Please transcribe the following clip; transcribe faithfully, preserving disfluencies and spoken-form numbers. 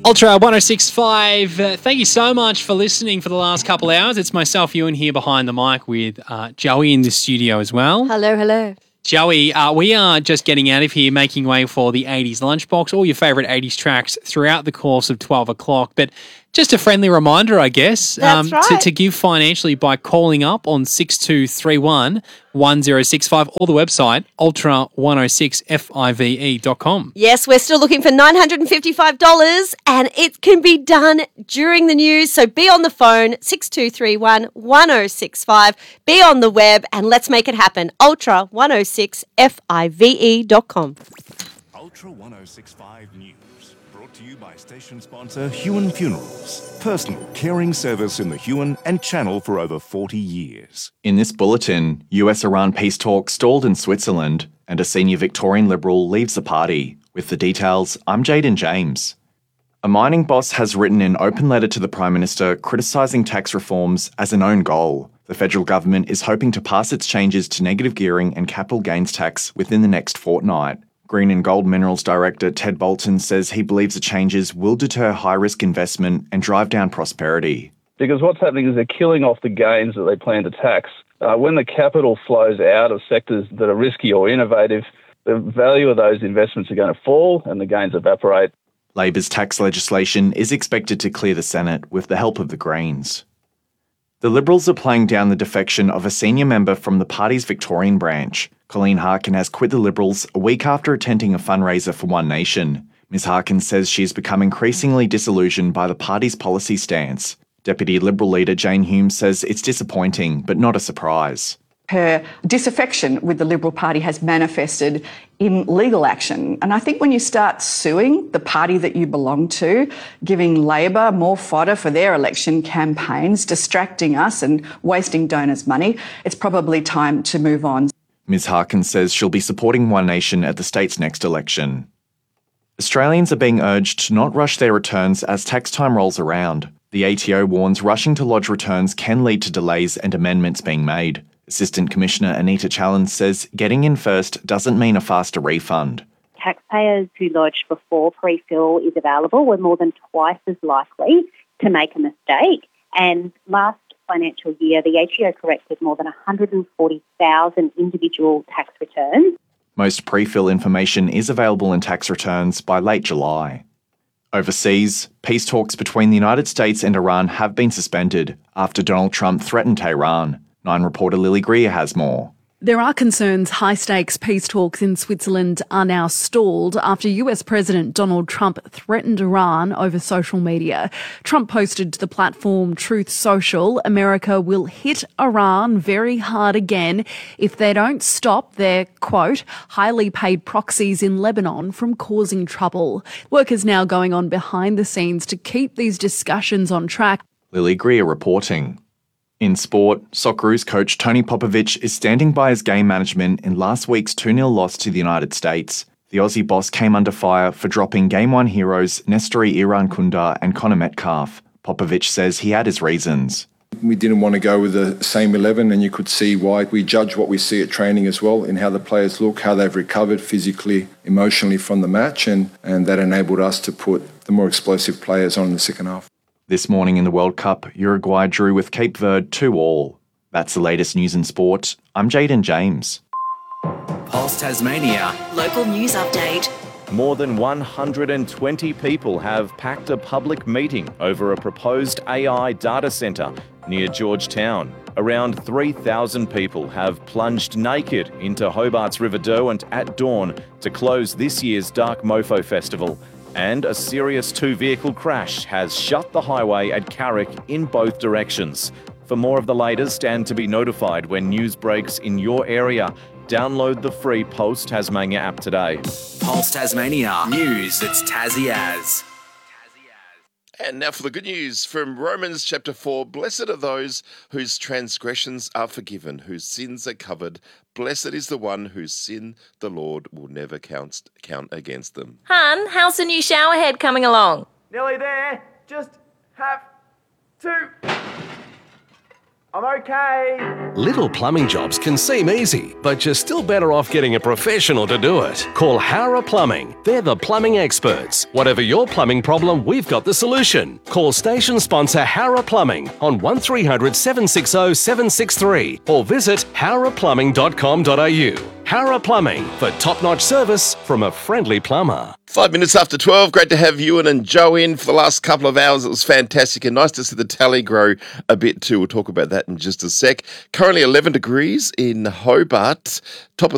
Ultra one oh six point five, uh, thank you so much for listening for the last couple hours. It's myself, Ewan, here behind the mic with uh, Joey in the studio as well. Hello, hello. Joey, uh, we are just getting out of here, making way for the eighties Lunchbox, all your favourite eighties tracks throughout the course of twelve o'clock. But just a friendly reminder, I guess, That's right. to, to give financially by calling up on six two three one, one oh six five or the website ultra one oh six five dot com. Yes, we're still looking for nine hundred fifty-five dollars and it can be done during the news. So be on the phone, six two three one, one oh six five. Be on the web and let's make it happen. ultra one oh six five dot com. Ultra one oh six point five News, brought to you by station sponsor Huon Funerals. Personal caring service in the Huon and Channel for over forty years. In this bulletin, U S-Iran peace talks stalled in Switzerland and a senior Victorian Liberal leaves the party. With the details, I'm Jaden James. A mining boss has written an open letter to the Prime Minister criticising tax reforms as an own goal. The federal government is hoping to pass its changes to negative gearing and capital gains tax within the next fortnight. Green and Gold Minerals Director Ted Bolton says he believes the changes will deter high-risk investment and drive down prosperity. Because what's happening is they're killing off the gains that they plan to tax. Uh, when the capital flows out of sectors that are risky or innovative, the value of those investments are going to fall and the gains evaporate. Labor's tax legislation is expected to clear the Senate with the help of the Greens. The Liberals are playing down the defection of a senior member from the party's Victorian branch. Colleen Harkin has quit the Liberals a week after attending a fundraiser for One Nation. Miz Harkin says she has become increasingly disillusioned by the party's policy stance. Deputy Liberal leader Jane Hume says it's disappointing, but not a surprise. Her disaffection with the Liberal Party has manifested in legal action. And I think when you start suing the party that you belong to, giving Labor more fodder for their election campaigns, distracting us and wasting donors' money, it's probably time to move on. Miz Harkin says she'll be supporting One Nation at the state's next election. Australians are being urged to not rush their returns as tax time rolls around. The A T O warns rushing to lodge returns can lead to delays and amendments being made. Assistant Commissioner Anita Challen says getting in first doesn't mean a faster refund. Taxpayers who lodge before pre-fill is available were more than twice as likely to make a mistake. And last financial year, the A T O corrected more than one hundred forty thousand individual tax returns. Most pre-fill information is available in tax returns by late July. Overseas, peace talks between the United States and Iran have been suspended after Donald Trump threatened Tehran. Nine reporter Lily Greer has more. There are concerns high-stakes peace talks in Switzerland are now stalled after U S President Donald Trump threatened Iran over social media. Trump posted to the platform Truth Social, America will hit Iran very hard again if they don't stop their, quote, highly paid proxies in Lebanon from causing trouble. Work is now going on behind the scenes to keep these discussions on track. Lily Greer reporting. In sport, Socceroos coach Tony Popovic is standing by his game management in last week's two nil loss to the United States. The Aussie boss came under fire for dropping Game one heroes Nestori Irankunda and Connor Metcalf. Popovic says he had his reasons. We didn't want to go with the same eleven, and you could see why. We judge what we see at training as well, in how the players look, how they've recovered physically, emotionally from the match, and, and that enabled us to put the more explosive players on in the second half. This morning in the World Cup, Uruguay drew with Cape Verde two all. That's the latest news in sport. I'm Jaden James. Pulse Tasmania. Local news update. More than one hundred twenty people have packed a public meeting over a proposed A I data centre near Georgetown. Around three thousand people have plunged naked into Hobart's River Derwent at dawn to close this year's Dark Mofo Festival. And a serious two-vehicle crash has shut the highway at Carrick in both directions. For more of the latest and to be notified when news breaks in your area, download the free Pulse Tasmania app today. Pulse Tasmania. News that's Tassie as. And now for the good news from Romans chapter four. Blessed are those whose transgressions are forgiven, whose sins are covered. Blessed is the one whose sin the Lord will never count, count against them. Hun, how's the new shower head coming along? Nearly there. Just have to I'm okay. Little plumbing jobs can seem easy, but you're still better off getting a professional to do it. Call Hara Plumbing. They're the plumbing experts. Whatever your plumbing problem, we've got the solution. Call station sponsor Hara Plumbing on one three hundred seven six zero seven six three or visit hara plumbing dot com dot a u. Hara Plumbing, for top-notch service from a friendly plumber. Five minutes after twelve. Great to have Ewan and Joe in for the last couple of hours. It was fantastic and nice to see the tally grow a bit too. We'll talk about that in just a sec. Currently eleven degrees in Hobart. Top of